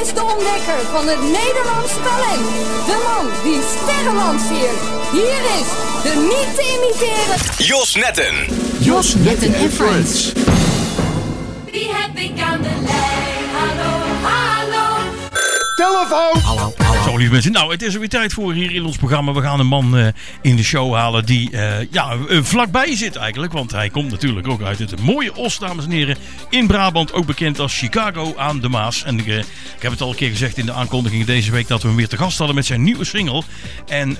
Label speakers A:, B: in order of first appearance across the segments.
A: is de ontdekker van het Nederlands talent. De man die sterren lanceert. Hier is de niet te imiteren
B: Jos Netten.
C: Jos Netten en Friends.
D: Wie heb ik aan de lijn? Hallo, hallo.
C: Telefoon! Hallo.
E: Zo, lieve mensen. Nou, het is er weer tijd voor hier in ons programma. We gaan een man in de show halen die vlakbij zit eigenlijk. Want hij komt natuurlijk ook uit het mooie Os, dames en heren. In Brabant, ook bekend als Chicago aan de Maas. En ik heb het al een keer gezegd in de aankondiging deze week dat we hem weer te gast hadden met zijn nieuwe single. En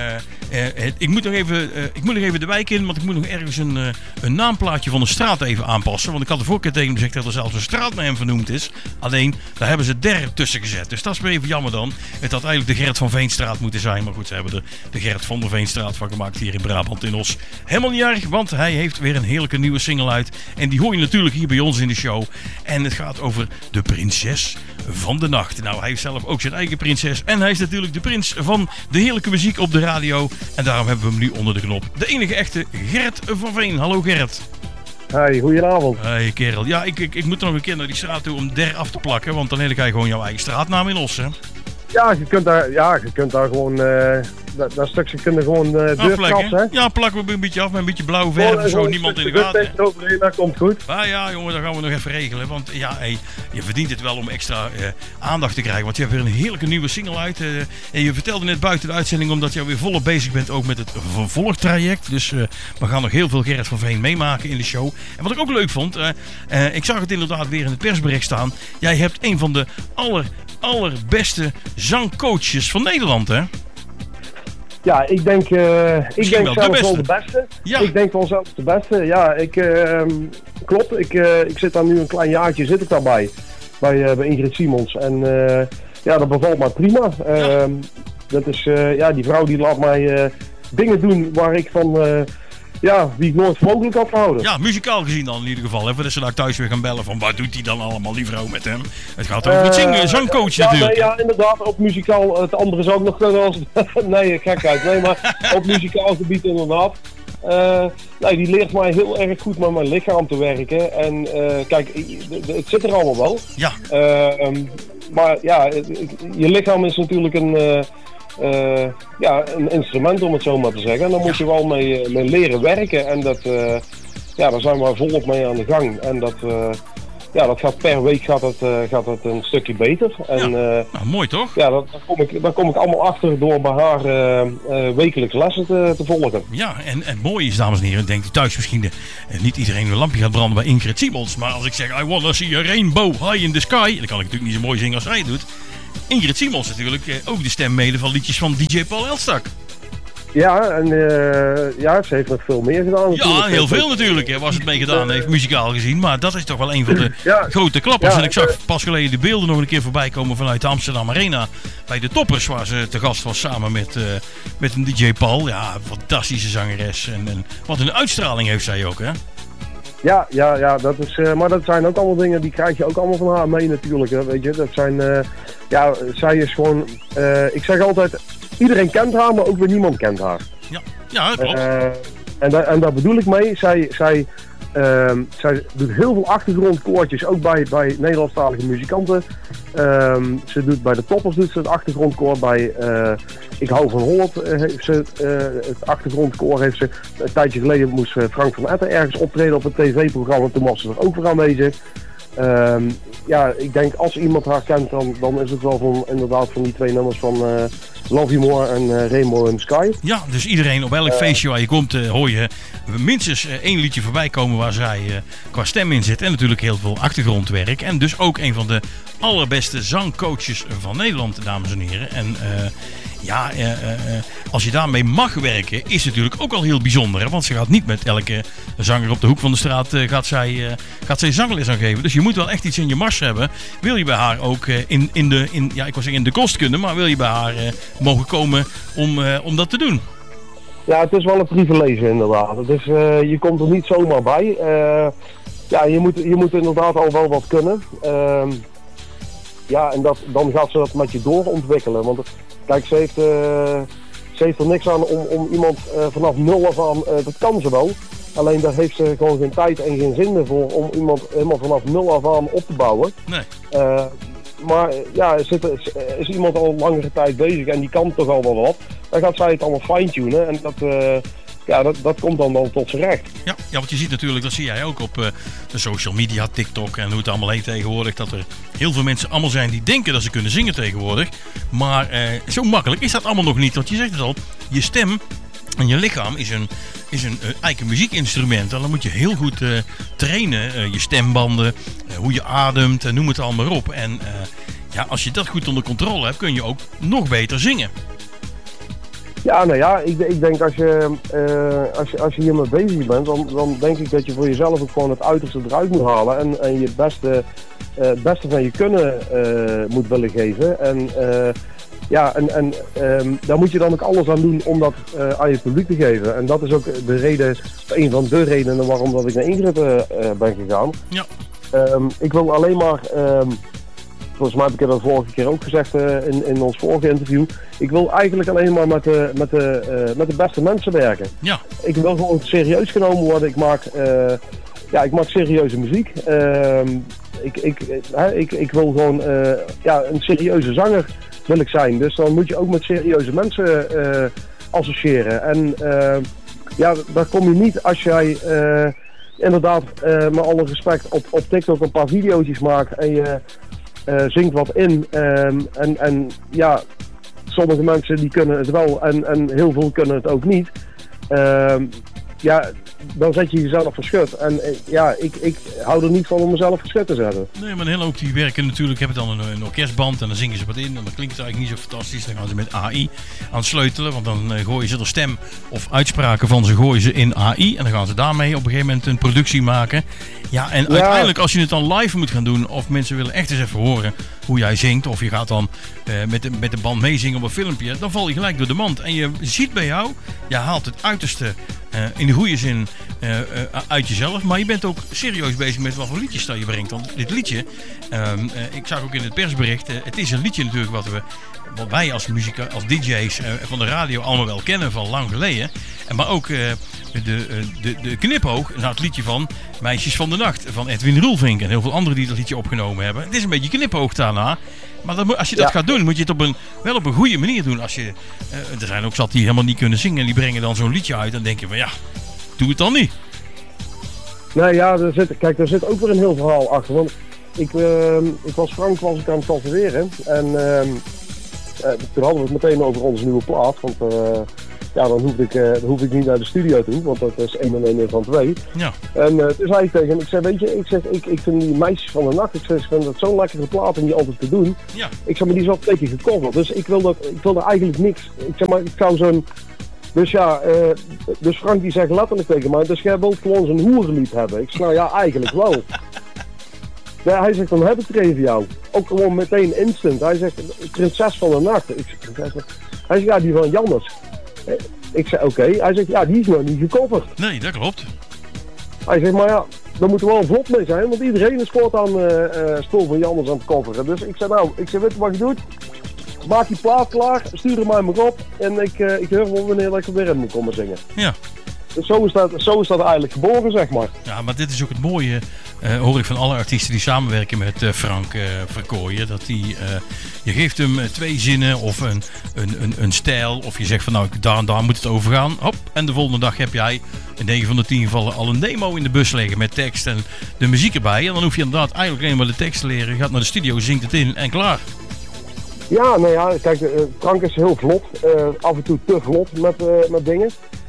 E: ik moet nog even de wijk in, want ik moet nog ergens een naamplaatje van een straat even aanpassen. Want ik had de vorige keer tegen hem gezegd dat er zelfs een straat naar hem vernoemd is. Alleen, daar hebben ze der tussen gezet. Dus dat is weer even jammer dan. Het had eigenlijk de Gert van Veenstraat moeten zijn. Maar goed, ze hebben er de Gert van der Veenstraat van gemaakt hier in Brabant in Os. Helemaal niet erg, want hij heeft weer een heerlijke nieuwe single uit. En die hoor je natuurlijk hier bij ons in de show. En het gaat over de prinses van de nacht. Nou, hij heeft zelf ook zijn eigen prinses. En hij is natuurlijk de prins van de heerlijke muziek op de radio. En daarom hebben we hem nu onder de knop. De enige echte Gert van Veen. Hallo Gert.
F: Hey, goedenavond.
E: Hey kerel. Ja, ik moet nog een keer naar die straat toe om der af te plakken. Want dan heb je gewoon jouw eigen straatnaam in Os, hè?
F: Ja, je kunt daar gewoon, dat stukje kunnen gewoon deurkrassen, hè?
E: Ja, plakken we een beetje af met een beetje blauw verf, zo niemand in de gaten.
F: Eroverheen, dat komt goed.
E: Ah ja, jongen, dat gaan we nog even regelen. Want ja, hey, je verdient het wel om extra aandacht te krijgen. Want je hebt weer een heerlijke nieuwe single uit. En je vertelde net buiten de uitzending, omdat je weer volop bezig bent ook met het vervolgtraject. Dus we gaan nog heel veel Gerrit van Veen meemaken in de show. En wat ik ook leuk vond, ik zag het inderdaad weer in het persbericht staan. Jij hebt een van de allerbeste zangcoaches van Nederland, hè?
F: Ja, ik denk zelfs wel de beste.
E: Ja.
F: Ik denk wel zelfs de beste. Ja, klopt. Ik zit daar nu een klein jaartje zit ik daarbij. Bij Ingrid Simons. En dat bevalt mij prima.
E: Ja.
F: Dat is, die vrouw die laat mij dingen doen waar ik van... die ik nooit mogelijk had gehouden.
E: Ja, muzikaal gezien dan in ieder geval. Even dat ze daar thuis weer gaan bellen van wat doet hij dan allemaal, die vrouw met hem. Het gaat over het zingen, zangcoach natuurlijk.
F: Ja, inderdaad, op muzikaal. Het andere zou ook nog kunnen als... nee, gekheid. Nee, maar op muzikaal gebied inderdaad. Die leert mij heel erg goed met mijn lichaam te werken. En kijk, het zit er allemaal wel.
E: Ja.
F: Maar ja, je lichaam is natuurlijk een instrument om het zo maar te zeggen. En daar moet je wel mee leren werken. En daar zijn we volop mee aan de gang. En dat gaat per week gaat het een stukje beter. En,
E: mooi toch?
F: Ja, daar kom ik allemaal achter door bij haar wekelijks lessen te volgen.
E: Ja, en mooi is, dames en heren, denkt u thuis misschien niet iedereen een lampje gaat branden bij Ingrid Simons. Maar als ik zeg, I wanna see a rainbow high in the sky, dan kan ik natuurlijk niet zo mooi zingen als hij doet. Ingrid Simons natuurlijk ook de stem mede van liedjes van DJ Paul Elstak.
F: Ja, en ze heeft nog veel meer gedaan natuurlijk.
E: Ja, heel veel natuurlijk, hè, was het mee gedaan heeft, muzikaal gezien. Maar dat is toch wel een van de grote klappers. En ik zag pas geleden de beelden nog een keer voorbij komen vanuit de Amsterdam Arena. Bij de Toppers, waar ze te gast was samen met een DJ Paul. Ja, fantastische zangeres. En wat een uitstraling heeft zij ook, hè?
F: Ja, dat is, maar dat zijn ook allemaal dingen die krijg je ook allemaal van haar mee natuurlijk. Hè, weet je, dat zijn, zij is gewoon, ik zeg altijd, iedereen kent haar, maar ook weer niemand kent haar.
E: Ja, dat klopt.
F: En daar bedoel ik mee, zij doet heel veel achtergrondkoortjes, ook bij Nederlandstalige muzikanten. Ze doet bij de Toppers doet ze het achtergrondkoor, bij Ik hou van Holland heeft ze het achtergrondkoor heeft ze. Een tijdje geleden moest Frank van Etten ergens optreden op een tv-programma, toen was ze er ook voor aanwezig. Ik denk als iemand haar kent, dan is het wel inderdaad van die twee nummers van Love You More en Rainbow in the Sky.
E: Ja, dus iedereen op elk feestje waar je komt hoor je minstens één liedje voorbij komen waar zij qua stem in zit. En natuurlijk heel veel achtergrondwerk. En dus ook een van de allerbeste zangcoaches van Nederland, dames en heren. En als je daarmee mag werken, is het natuurlijk ook al heel bijzonder. Hè? Want ze gaat niet met elke zanger op de hoek van de straat gaat zij zangles aan geven. Dus je moet wel echt iets in je mars hebben. Wil je bij haar ook in de kost kunnen, maar wil je bij haar mogen komen om dat te doen?
F: Ja, het is wel een privilege inderdaad. Dus je komt er niet zomaar bij. Je moet inderdaad al wel wat kunnen. En dan gaat ze dat met je doorontwikkelen. Want kijk, ze heeft er niks aan om iemand vanaf nul af aan, dat kan ze wel. Alleen daar heeft ze gewoon geen tijd en geen zin meer voor om iemand helemaal vanaf nul af aan op te bouwen.
E: Nee.
F: maar ja, is iemand al langere tijd bezig en die kan toch al wel wat. Dan gaat zij het allemaal fine-tunen en dat komt dan wel tot zijn recht.
E: Ja, want je ziet natuurlijk, dat zie jij ook op de social media, TikTok en hoe het allemaal heet tegenwoordig. Dat er heel veel mensen allemaal zijn die denken dat ze kunnen zingen tegenwoordig. Maar zo makkelijk is dat allemaal nog niet. Want je zegt het al, je stem en je lichaam is eigenlijk een muziekinstrument. En dan moet je heel goed trainen. Je stembanden, hoe je ademt, noem het allemaal op. En als je dat goed onder controle hebt, kun je ook nog beter zingen.
F: Ja, nou ja, ik denk als je hiermee bezig bent, dan denk ik dat je voor jezelf ook gewoon het uiterste eruit moet halen. En je het beste van je kunnen moet willen geven. En daar moet je dan ook alles aan doen om dat aan je publiek te geven. En dat is ook een van de redenen waarom dat ik naar Ingrid ben gegaan. Ja. Ik wil alleen maar, volgens mij heb ik het de vorige keer ook gezegd in ons vorige interview. Ik wil eigenlijk alleen maar met de beste mensen werken. Ja. Ik wil gewoon serieus genomen worden. Ik maak serieuze muziek. Ik wil gewoon een serieuze zanger wil ik zijn. Dus dan moet je ook met serieuze mensen associëren. En daar kom je niet als jij inderdaad met alle respect op TikTok een paar video's maakt en je zingt wat in. En sommige mensen die kunnen het wel en heel veel kunnen het ook niet. Dan zet je jezelf verschut. En ik hou er niet van om mezelf verschut te zetten.
E: Nee, maar een hele hoop die werken natuurlijk, hebben dan een orkestband en dan zingen ze wat in. En dan klinkt het eigenlijk niet zo fantastisch. Dan gaan ze met AI aan het sleutelen, want dan gooien ze er stem of uitspraken van ze gooien ze in AI. En dan gaan ze daarmee op een gegeven moment een productie maken. Ja, en uiteindelijk als je het dan live moet gaan doen, of mensen willen echt eens even horen hoe jij zingt, of je gaat dan met de band meezingen op een filmpje, dan val je gelijk door de mand. En je ziet bij jou, je haalt het uiterste in de goede zin uit jezelf, maar je bent ook serieus bezig met wat voor liedjes dat je brengt. Want dit liedje, ik zag ook in het persbericht, het is een liedje natuurlijk wat wij als DJ's van de radio allemaal wel kennen van lang geleden. Maar ook de knipoog naar het liedje van Meisjes van de Nacht van Edwin Roelvink en heel veel anderen die dat liedje opgenomen hebben. Het is een beetje knipoog daarna. Maar als je dat gaat doen, moet je het wel op een goede manier doen. Er zijn ook zat die helemaal niet kunnen zingen en die brengen dan zo'n liedje uit. En dan denk je van doe het dan niet.
F: Nee, ja, er zit ook weer een heel verhaal achter. Want Frank was ik aan het tatoeëren. En toen hadden we het meteen over onze nieuwe plaat. Want dan hoef ik niet naar de studio toe. Want dat is 1 en 1 van 2. Ja. En toen zei ik tegen hem, ik vind die Meisjes van de Nacht, ik vind dat zo'n lekkere plaat om die altijd te doen. Ja. Ik zeg maar, die is al 2 keer gecoverd. Dus ik wil er eigenlijk niks. Ik zou zo'n... Dus Frank die zegt letterlijk tegen mij, dus jij wilt gewoon zo'n hoerenlied hebben. Ik zeg, nou ja, eigenlijk wel. Ja, hij zegt, dan heb ik er een voor jou. Ook gewoon meteen instant. Hij zegt, Prinses van de Nacht. Ik zeg, hij zegt, ja, die van Jannes. Ik zeg, oké. Hij zegt, ja, die is nog niet gecoverd.
E: Nee, dat klopt.
F: Hij zegt, maar ja, daar moeten we wel vlot mee zijn, want iedereen is voortaan Spul van Jannes aan het coveren. Dus ik zeg, weet je wat je doet? Maak die plaat klaar, stuur hem mij maar op en ik hoor wel wanneer ik er weer in moet komen zingen. Ja. Dus zo is dat eigenlijk geboren, zeg maar.
E: Ja, maar dit is ook het mooie, hoor ik van alle artiesten die samenwerken met Frank Verkooyen. Dat je geeft hem 2 zinnen of een stijl. Of je zegt van daar moet het over gaan. Hop, en de volgende dag heb jij in 9 van de 10 gevallen al een demo in de bus liggen met tekst en de muziek erbij. En dan hoef je inderdaad eigenlijk alleen maar de tekst te leren. Je gaat naar de studio, zingt het in en klaar.
F: Ja, nou ja, kijk, Frank is heel vlot. Af en toe te vlot met dingen.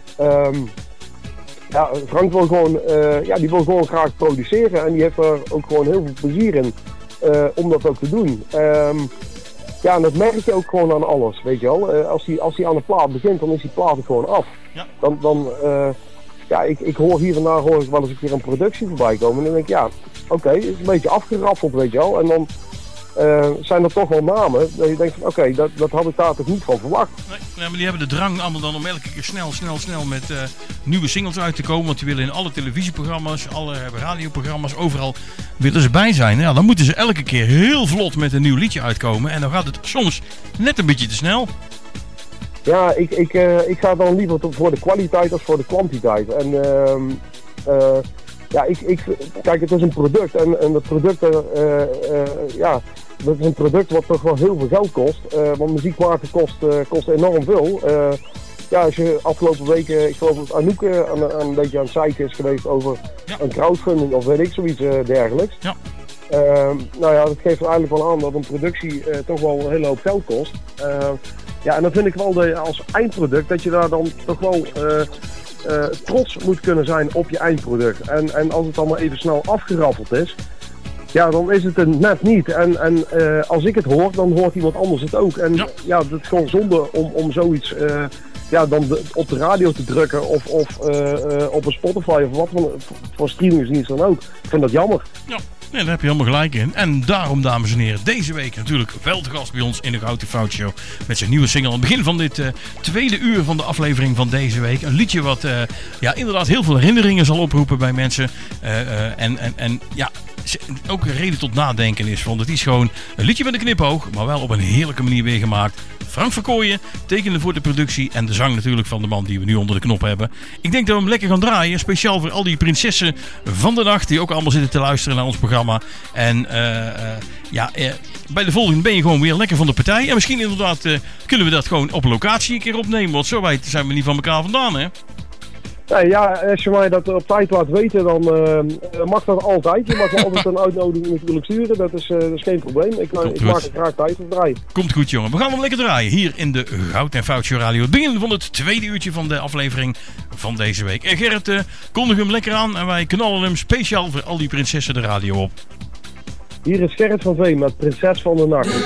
F: Frank wil gewoon graag produceren en die heeft er ook gewoon heel veel plezier in om dat ook te doen. En dat merk je ook gewoon aan alles, weet je wel. Als hij aan de plaat begint, dan is die plaat er gewoon af. Ja. Ik hoor hier en daar wel eens een keer een productie voorbij komen en dan denk ik, het is een beetje afgeraffeld, weet je wel. En dan zijn er toch wel namen dat je denkt van oké, dat had ik daar toch niet van verwacht.
E: Nee, maar die hebben de drang allemaal dan om elke keer snel met nieuwe singles uit te komen. Want die willen in alle televisieprogramma's, alle radioprogramma's, overal willen ze bij zijn. Ja, dan moeten ze elke keer heel vlot met een nieuw liedje uitkomen. En dan gaat het soms net een beetje te snel.
F: Ja, ik ga dan liever voor de kwaliteit als voor de kwantiteit. En kijk, het is een product en het product, dat is een product wat toch wel heel veel geld kost. Want muziek maken kost enorm veel. Als je afgelopen weken, ik geloof dat Anouk een beetje aan het zeiken is geweest over een crowdfunding of weet ik zoiets dergelijks. Ja. Dat geeft er eigenlijk wel aan dat een productie toch wel een hele hoop geld kost. En dan vind ik wel als eindproduct dat je daar dan toch wel trots moet kunnen zijn op je eindproduct. En als het allemaal even snel afgeraffeld is, ja, dan is het er net niet. En als ik het hoor, dan hoort iemand anders het ook. En dat is gewoon zonde om zoiets dan op de radio te drukken of op een Spotify of wat voor streamingsdienst dan ook. Ik vind dat jammer. Ja.
E: Nee, daar heb je helemaal gelijk in. En daarom, dames en heren, deze week natuurlijk wel te gast bij ons in de Gouden Fout Show. Met zijn nieuwe single aan het begin van dit tweede uur van de aflevering van deze week. Een liedje wat inderdaad heel veel herinneringen zal oproepen bij mensen. Ook een reden tot nadenken is. Want het is gewoon een liedje met een knipoog, maar wel op een heerlijke manier weer gemaakt. Frank Verkooyen tekende voor de productie en de zang natuurlijk van de man die we nu onder de knop hebben. Ik denk dat we hem lekker gaan draaien. Speciaal voor al die prinsessen van de nacht die ook allemaal zitten te luisteren naar ons programma. En bij de volgende ben je gewoon weer lekker van de partij. En misschien inderdaad kunnen we dat gewoon op locatie een keer opnemen. Want zo weit zijn we niet van elkaar vandaan, hè?
F: Nee, als je mij dat op tijd laat weten, dan mag dat altijd. Je mag me altijd een uitnodiging natuurlijk sturen, dat is geen probleem. Ik maak er graag tijd voor draaien.
E: Komt goed, jongen. We gaan hem lekker draaien hier in de Goud en Fout Show Radio. Het begin van het tweede uurtje van de aflevering van deze week. En Gerrit, kondig hem lekker aan en wij knallen hem speciaal voor al die prinsessen de radio op.
F: Hier is Gerrit van Veen met Prinses van de Nacht.